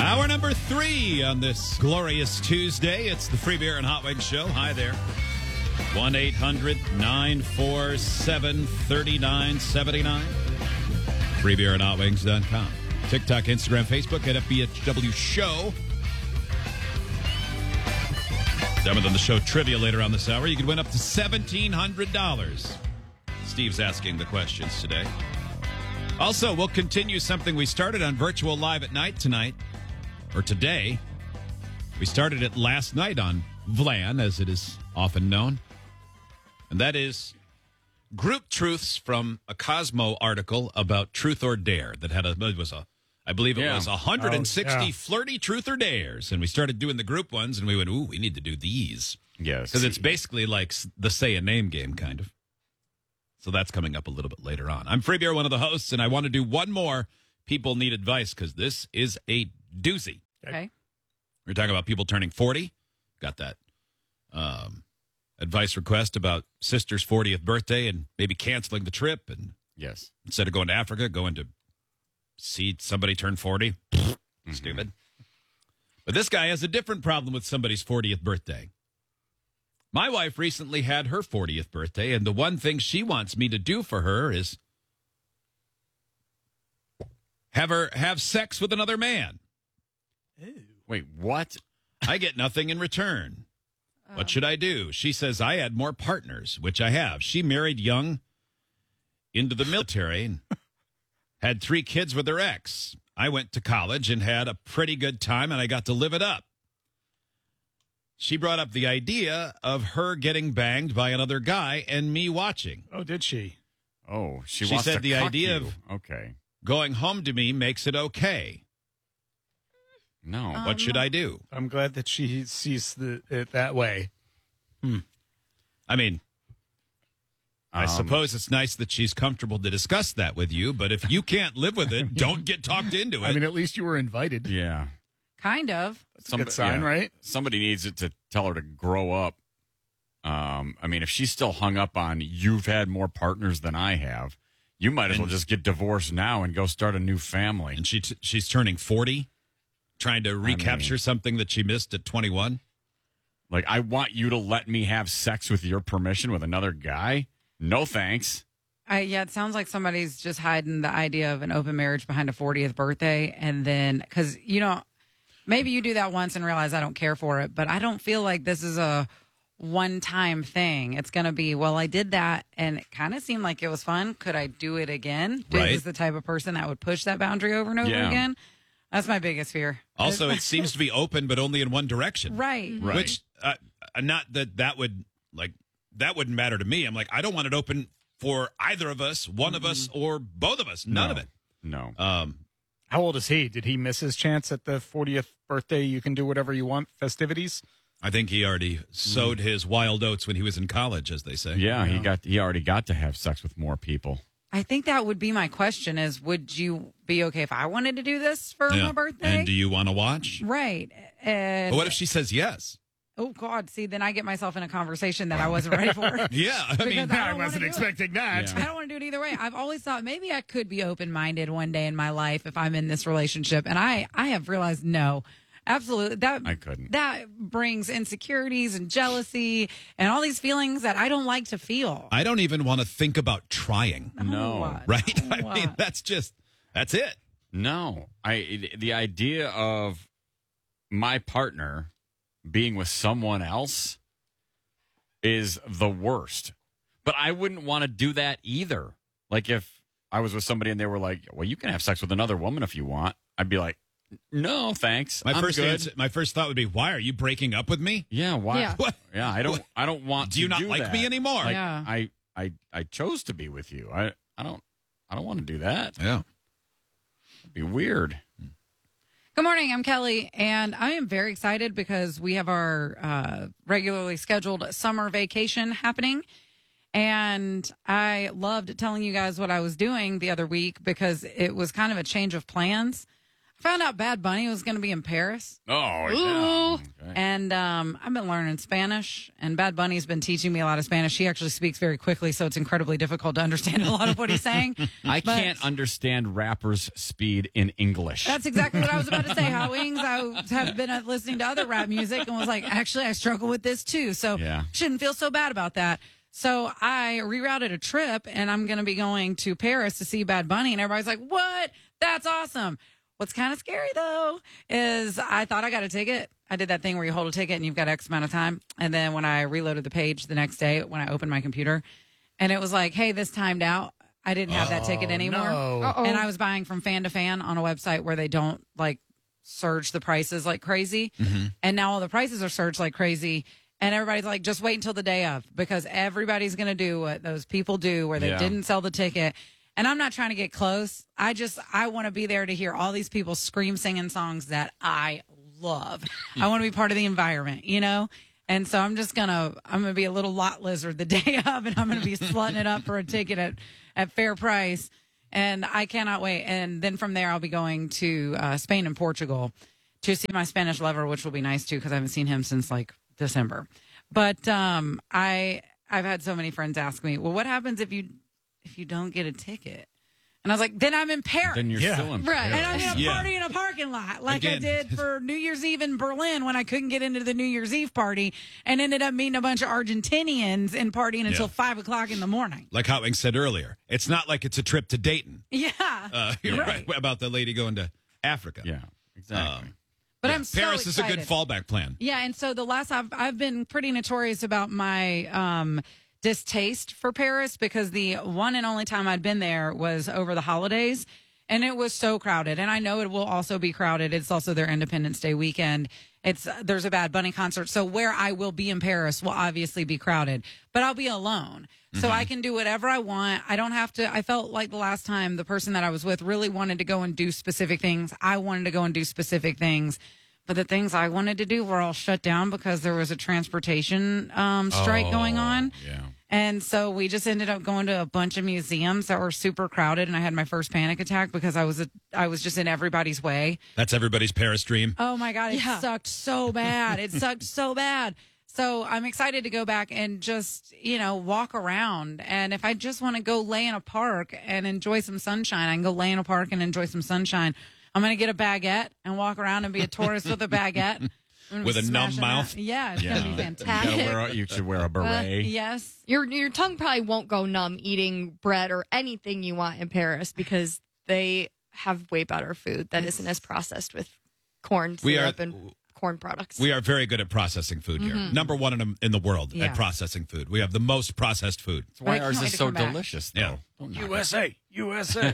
Hour number 3 on this glorious Tuesday. It's the Free Beer and Hot Wings Show. Hi there. 1-800-947-3979. FreeBeerandHotWings.com. TikTok, Instagram, Facebook at FBHW Show. Dumber Than the Show trivia later on this hour. You could win up to $1,700. Steve's asking the questions today. Also, we'll continue something we started on Virtual Live at Night tonight, or today. We started it last night on VLAN, as it is often known. And that is group truths from a Cosmo article about Truth or Dare that had I believe it was 160 flirty truth or dares. And we started doing the group ones, and we went, ooh, we need to do these. Yes. Because it's basically like the say a name game, kind of. So that's coming up a little bit later on. I'm Free Beer, one of the hosts, and I want to do one more People Need Advice, because this is a doozy. Okay. We're talking about people turning 40. Got that advice request about sister's 40th birthday and maybe canceling the trip. And yes, instead of going to Africa, going to see somebody turn 40. Stupid. But this guy has a different problem with somebody's 40th birthday. My wife recently had her 40th birthday, and the one thing she wants me to do for her is have sex with another man. Ew. Wait, what? I get nothing in return. What should I do? She says I had more partners, which I have. She married young, into the military, and had 3 kids with her ex. I went to college and had a pretty good time, and I got to live it up. She brought up the idea of her getting banged by another guy and me watching. Oh, did she? Oh, she She wants said to the cuck idea you. of Okay. going home to me makes it okay. No. What should I do? I'm glad that she sees it that way. I mean, I suppose it's nice that she's comfortable to discuss that with you, but if you can't live with it, don't get talked into it. I mean, at least you were invited. Yeah. Kind of. That's a good sign, right? Somebody needs it to tell her to grow up. I mean, if she's still hung up on you've had more partners than I have, you might as well just get divorced now and go start a new family. And she's turning 40, trying to recapture something that she missed at 21. Like, I want you to let me have sex with your permission with another guy? No thanks. Yeah, it sounds like somebody's just hiding the idea of an open marriage behind a 40th birthday. And then, because, maybe you do that once and realize I don't care for it, but I don't feel like this is a one-time thing. It's going to be, well, I did that, and it kind of seemed like it was fun. Could I do it again? Right. This is the type of person that would push that boundary over and over again. That's my biggest fear. Also, it seems to be open, but only in one direction. Right. Which, not that wouldn't matter to me. I'm like, I don't want it open for either of us, one of us, or both of us. None of it. No. How old is he? Did he miss his chance at the 40th birthday? You can do whatever you want festivities. I think he already sowed his wild oats when he was in college, as they say. Yeah, he already got to have sex with more people. I think that would be my question is, would you be okay if I wanted to do this for my birthday? And do you want to watch? Right. And But what if she says yes? oh, God. See, then I get myself in a conversation that I wasn't ready for. Yeah, I mean, Because I I don't wasn't wanna do it. expecting that. I don't want to do it either way. I've always thought maybe I could be open-minded one day in my life if I'm in this relationship. And I have realized, no, absolutely. I couldn't. That brings insecurities and jealousy and all these feelings that I don't like to feel. I don't even want to think about trying. No. What? Right? I What? mean, that's it. No. The idea of my partner being with someone else is the worst. But I wouldn't want to do that either. Like if I was with somebody and they were like, well, you can have sex with another woman if you want, I'd be like, no, thanks. My I'm first good. my first thought would be, why are you breaking up with me? Yeah, why? Yeah. What? Yeah, I don't want Do you to not do like that. me anymore? Like, Yeah. I chose to be with you. I don't want to do that. Yeah. It'd be weird. Good morning. I'm Kelly, and I am very excited because we have our regularly scheduled summer vacation happening. And I loved telling you guys what I was doing the other week because it was kind of a change of plans. Found out Bad Bunny was going to be in Paris. Oh, yeah. Ooh. Okay. And I've been learning Spanish, and Bad Bunny's been teaching me a lot of Spanish. He actually speaks very quickly, so it's incredibly difficult to understand a lot of what he's saying. I But can't understand rappers' speed in English. That's exactly what I was about to say. How Wings, I have been listening to other rap music and was like, actually, I struggle with this too. So Yeah. shouldn't feel so bad about that. So I rerouted a trip, and I'm going to be going to Paris to see Bad Bunny, and everybody's like, what? That's awesome. What's kind of scary, though, is I thought I got a ticket. I did that thing where you hold a ticket and you've got X amount of time. And then when I reloaded the page the next day, when I opened my computer, and it was like, hey, this timed out. I didn't have that ticket anymore. No. Uh-oh. And I was buying from fan to fan on a website where they don't like surge the prices like crazy. And now all the prices are surged like crazy. And everybody's like, just wait until the day of, because everybody's going to do what those people do where they Yeah. didn't sell the ticket. And I'm not trying to get close. I want to be there to hear all these people scream singing songs that I love. I want to be part of the environment, you know? And so I'm going to be a little lot lizard the day of, and I'm going to be slutting it up for a ticket at fair price. And I cannot wait. And then from there, I'll be going to Spain and Portugal to see my Spanish lover, which will be nice too, because I haven't seen him since like December. But I've had so many friends ask me, well, what happens if you don't get a ticket? And I was like, then I'm in Paris. Then you're Yeah. still in Right. Paris. And I'm going to Yeah. party in a parking lot like I Again. did for New Year's Eve in Berlin when I couldn't get into the New Year's Eve party and ended up meeting a bunch of Argentinians and partying until 5 o'clock in the morning. Like Hot Wings said earlier, it's not like it's a trip to Dayton. Yeah. You're right about the lady going to Africa. Yeah, exactly. But I'm so Paris is a good excited. fallback plan. Yeah, and so the last I've been pretty notorious about my distaste for Paris, because the one and only time I'd been there was over the holidays, and it was so crowded. And I know it will also be crowded. It's also their Independence Day weekend. There's a Bad Bunny concert, so where I will be in Paris will obviously be crowded, but I'll be alone. So I can do whatever I want. I don't have to. I felt like the last time the person that I was with really wanted to go and do specific things. I wanted to go and do specific things. But the things I wanted to do were all shut down because there was a transportation strike going on. Yeah. And so we just ended up going to a bunch of museums that were super crowded. And I had my first panic attack because I was just in everybody's way. That's everybody's Paris dream. Oh, my God. It Yeah. sucked so bad. It sucked so bad. So I'm excited to go back and just, walk around. And if I just want to go lay in a park and enjoy some sunshine, I can go lay in a park and enjoy some sunshine. I'm going to get a baguette and walk around and be a tourist with a baguette. I'm gonna With be a numb smashing mouth? that. Yeah, it's going to be fantastic. You should wear a beret. Yes. Your tongue probably won't go numb eating bread or anything you want in Paris, because they have way better food that isn't as processed with corn syrup and corn products. We are very good at processing food here. Number one in the world Yeah. at processing food. We have the most processed food. That's why But I ours can't wait is to so come back. delicious, though. Yeah. Don't knock it. USA.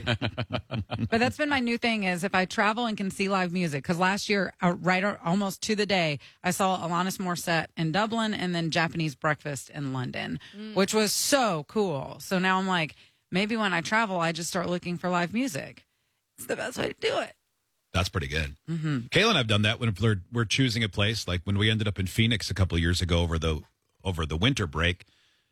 But that's been my new thing, is if I travel and can see live music, because last year, almost to the day, I saw Alanis Morissette in Dublin and then Japanese Breakfast in London, which was so cool. So now I'm like, maybe when I travel, I just start looking for live music. It's the best way to do it. That's pretty good. Kayla and I've done that when we're choosing a place. Like when we ended up in Phoenix a couple of years ago over the winter break,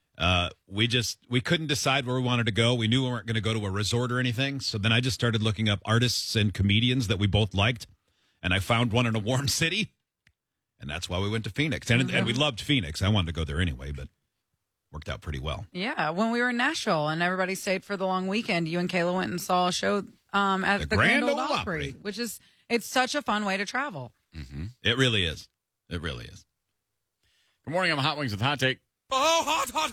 we couldn't decide where we wanted to go. We knew we weren't going to go to a resort or anything. So then I just started looking up artists and comedians that we both liked, and I found one in a warm city, and that's why we went to Phoenix. And we loved Phoenix. I wanted to go there anyway, but worked out pretty well. Yeah, when we were in Nashville and everybody stayed for the long weekend, you and Kayla went and saw a show at the Grand Ole Opry, which is it's such a fun way to travel. It really is. It really is. Good morning. I'm Hot Wings with Hot Take. Oh,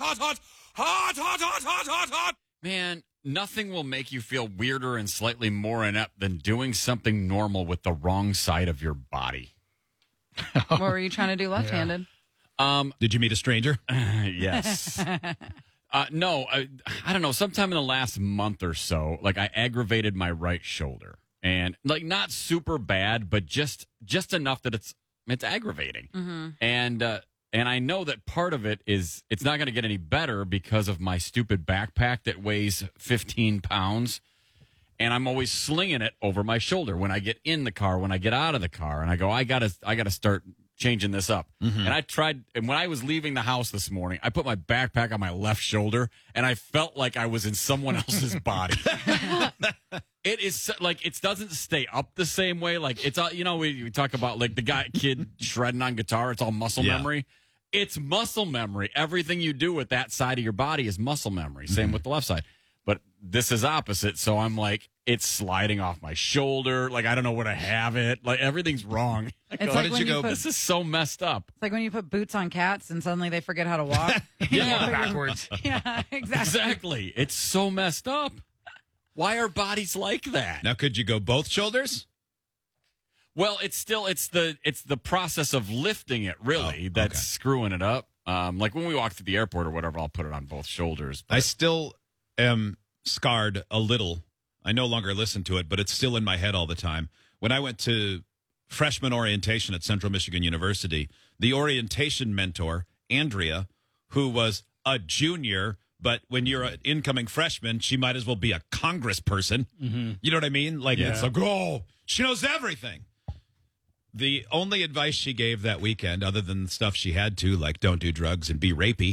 hot. Man, nothing will make you feel weirder and slightly more inept than doing something normal with the wrong side of your body. What were you trying to do left-handed? Did you meet a stranger? Yes. No, I don't know. Sometime in the last month or so, like I aggravated my right shoulder, and like not super bad, but just enough that it's aggravating. And I know that part of it is it's not going to get any better because of my stupid backpack that weighs 15 pounds. And I'm always slinging it over my shoulder when I get in the car, when I get out of the car. And I go, I gotta start changing this up. And I tried, and when I was leaving the house this morning, I put my backpack on my left shoulder, and I felt like I was in someone else's body. It is like, it doesn't stay up the same way. Like, it's all, we talk about like the kid shredding on guitar. It's all muscle memory. It's muscle memory. Everything you do with that side of your body is muscle memory. Same with the left side. But this is opposite. So I'm like, it's sliding off my shoulder. Like, I don't know where to have it. Like, everything's wrong. It's like when you put, this is so messed up. It's like when you put boots on cats and suddenly they forget how to walk. Yeah. Backwards. Yeah, exactly. Exactly. It's so messed up. Why are bodies like that? Now, could you go both shoulders? Well, it's the process of lifting it, really, that's screwing it up. Like when we walk through the airport or whatever, I'll put it on both shoulders. But I still am scarred a little. I no longer listen to it, but it's still in my head all the time. When I went to freshman orientation at Central Michigan University, the orientation mentor, Andrea, who was a junior, but when you're an incoming freshman, she might as well be a congressperson. You know what I mean? Like, it's like, oh, she knows everything. The only advice she gave that weekend, other than the stuff she had to, like don't do drugs and be rapey,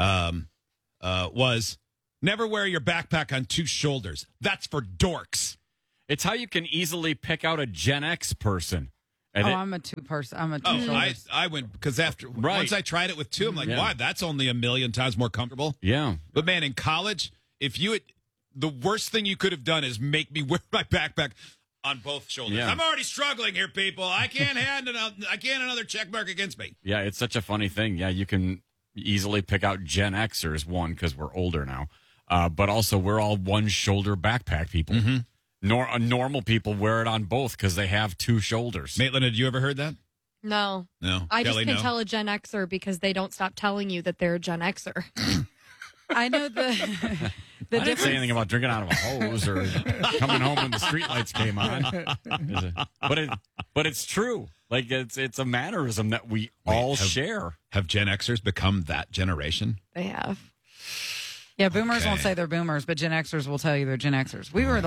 was never wear your backpack on two shoulders. That's for dorks. it's how you can easily pick out a Gen X person. And I'm a two-person. I'm a two-shoulders. I went because once I tried it with two, I'm like, wow, that's only a million times more comfortable. Yeah. But man, in college, the worst thing you could have done is make me wear my backpack on both shoulders. Yeah. I'm already struggling here, people. I can't another check mark against me. Yeah, it's such a funny thing. Yeah, you can easily pick out Gen Xers, one, because we're older now. But also, we're all one-shoulder backpack people. Mm-hmm. Normal people wear it on both because they have two shoulders. Maitland, had you ever heard that? No. I just can tell a Gen Xer because they don't stop telling you that they're a Gen Xer. I know the I didn't say anything about drinking out of a hose or coming home when the streetlights came on. But it's true. Like it's a mannerism that we all share. Have Gen Xers become that generation? They have. Yeah, boomers won't say they're boomers, but Gen Xers will tell you they're Gen Xers. We were the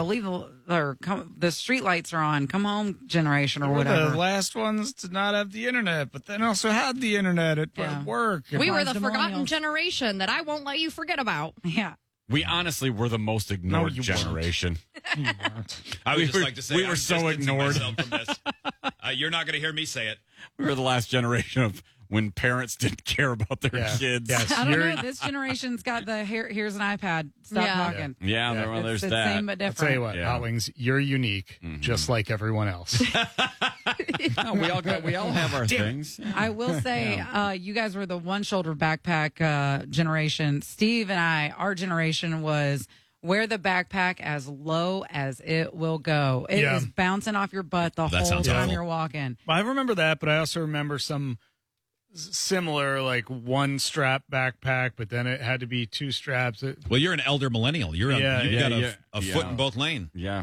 street lights are on, come home generation or whatever. The last ones to not have the internet, but then also had the internet at work. We were the forgotten generation that I won't let you forget about. Yeah. We honestly were the most ignored generation. I would just like to say we were so ignored. From this. You're not going to hear me say it. We were the last generation of when parents didn't care about their kids. Yes. I don't know. This generation's got the here's an iPad. Stop talking. Yeah, there's it's that. Same but different. I'll tell you what, Hot Wings, you're unique, just like everyone else. No, we all have our things. I will say, you guys were the one shoulder backpack generation. Steve and our generation was wear the backpack as low as it will go. It is bouncing off your butt the whole time you're walking. I remember that, but I also remember some similar, like one strap backpack, but then it had to be two straps. Well, you're an elder millennial. You've got a foot in both lanes. Yeah.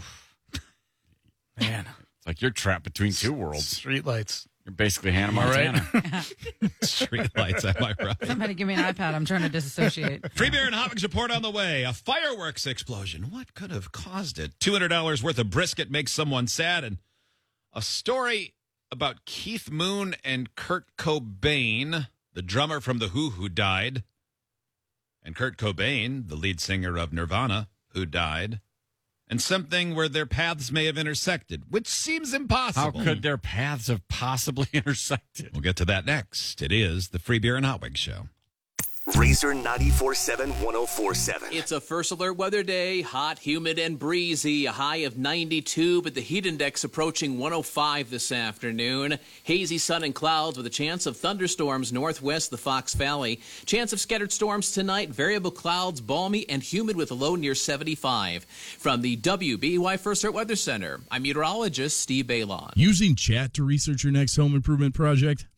Man. It's like you're trapped between two worlds. Streetlights. You're basically Hannah Montana. Streetlights, am I right? Somebody give me an iPad. I'm trying to disassociate. Free beer and Hot Wings report on the way. A fireworks explosion. What could have caused it? $200 worth of brisket makes someone sad. And a story about Keith Moon and Kurt Cobain, the drummer from The Who died, and Kurt Cobain, the lead singer of Nirvana, who died, and something where their paths may have intersected, which seems impossible. How could their paths have possibly intersected? We'll get to that next. It is the Free Beer and Hot Wings Show. Razor 94.7 104.7. It's a first alert weather day, hot, humid, and breezy. A high of 92, but the heat index approaching 105 this afternoon. Hazy sun and clouds with a chance of thunderstorms northwest the Fox Valley. Chance of scattered storms tonight, variable clouds, balmy and humid with a low near 75. From the WBY First Alert Weather Center, I'm meteorologist Steve Baylon. Using chat to research your next home improvement project?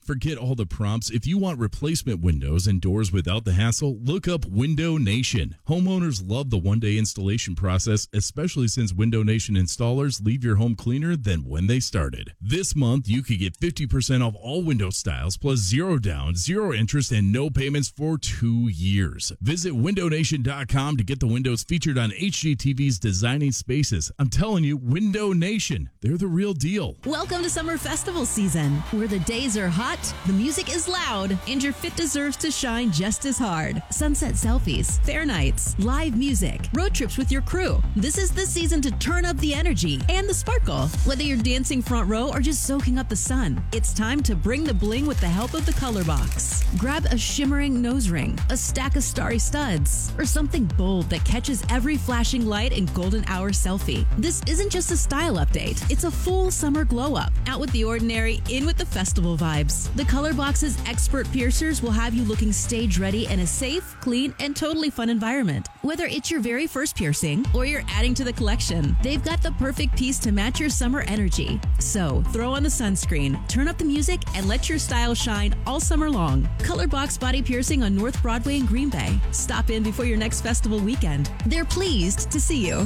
Forget all the prompts. If you want replacement windows and doors without the hassle, look up Window Nation. Homeowners love the one-day installation process, especially since Window Nation installers leave your home cleaner than when they started. This month, you could get 50% off all window styles, plus 0 down, 0 interest, and no payments for 2 years. Visit windownation.com to get the windows featured on HGTV's Designing Spaces. I'm telling you, Window Nation, they're the real deal. Welcome to summer festival season, where the days are hot, the music is loud, and your fit deserves to shine just as hard. Sunset selfies, fair nights, live music, road trips with your crew. This is the season to turn up the energy and the sparkle. Whether you're dancing front row or just soaking up the sun, it's time to bring the bling with the help of the Color Box. Grab a shimmering nose ring, a stack of starry studs, or something bold that catches every flashing light and golden hour selfie. This isn't just a style update, it's a full summer glow up. Out with the ordinary, in with the festival vibes. The Color Box's expert piercers will have you looking stage ready in a safe, clean, and totally fun environment. Whether it's your very first piercing or you're adding to the collection, they've got the perfect piece to match your summer energy. So throw on the sunscreen, turn up the music, and let your style shine all summer long. Color Box Body Piercing on North Broadway in Green Bay. Stop in before your next festival weekend. They're pleased to see you.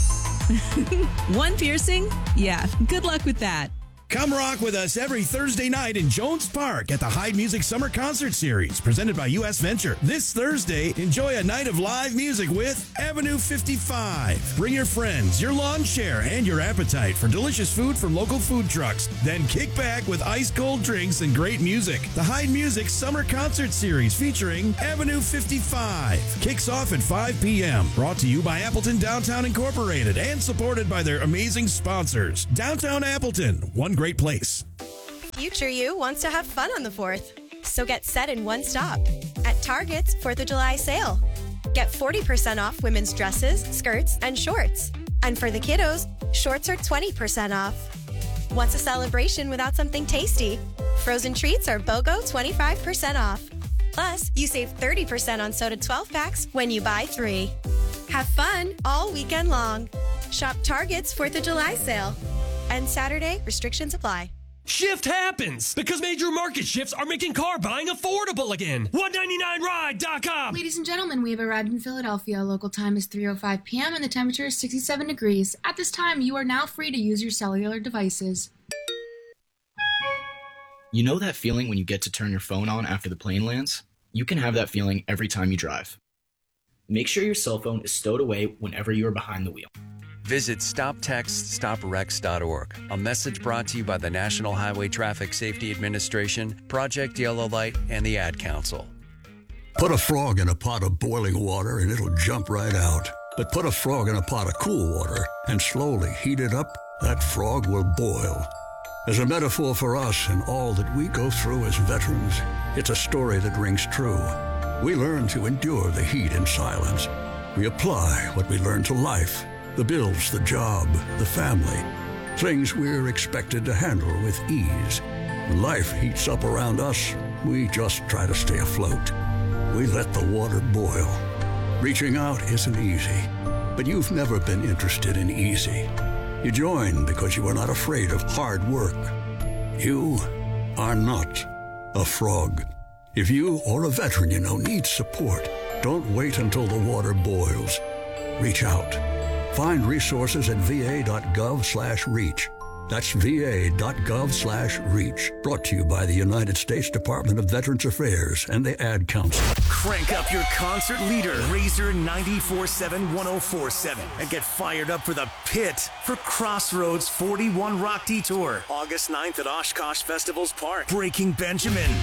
One piercing? Yeah, good luck with that. Come rock with us every Thursday night in Jones Park at the Hyde Music Summer Concert Series, presented by U.S. Venture. This Thursday, enjoy a night of live music with Avenue 55. Bring your friends, your lawn chair, and your appetite for delicious food from local food trucks. Then kick back with ice-cold drinks and great music. The Hyde Music Summer Concert Series featuring Avenue 55 kicks off at 5 p.m. Brought to you by Appleton Downtown Incorporated and supported by their amazing sponsors. Downtown Appleton, one great place. Future you wants to have fun on the 4th, so get set in one stop at Target's 4th of July sale. Get 40% off women's dresses, skirts, and shorts. And for the kiddos, shorts are 20% off. What's a celebration without something tasty? Frozen treats are BOGO 25% off. Plus, you save 30% on soda 12-packs when you buy 3. Have fun all weekend long. Shop Target's 4th of July sale. And Saturday, restrictions apply. Shift happens because major market shifts are making car buying affordable again. 199ride.com. Ladies and gentlemen, we have arrived in Philadelphia. Local time is 3:05 p.m. and the temperature is 67 degrees. At this time, you are now free to use your cellular devices. You know that feeling when you get to turn your phone on after the plane lands? You can have that feeling every time you drive. Make sure your cell phone is stowed away whenever you are behind the wheel. Visit StopTextStopWrecks.org. A message brought to you by the National Highway Traffic Safety Administration, Project Yellow Light, and the Ad Council. Put a frog in a pot of boiling water and it'll jump right out. But put a frog in a pot of cool water and slowly heat it up, that frog will boil. As a metaphor for us and all that we go through as veterans, it's a story that rings true. We learn to endure the heat in silence. We apply what we learn to life. The bills, the job, the family. Things we're expected to handle with ease. When life heats up around us, we just try to stay afloat. We let the water boil. Reaching out isn't easy, but you've never been interested in easy. You join because you are not afraid of hard work. You are not a frog. If you or a veteran you know needs support, don't wait until the water boils. Reach out. Find resources at va.gov/reach. That's va.gov/reach. Brought to you by the United States Department of Veterans Affairs and the Ad Council. Crank up your concert leader, Razor 94.7-104.7, and get fired up for the Pit for Crossroads 41 Rock Detour. August 9th at Oshkosh Festivals Park. Breaking Benjamin,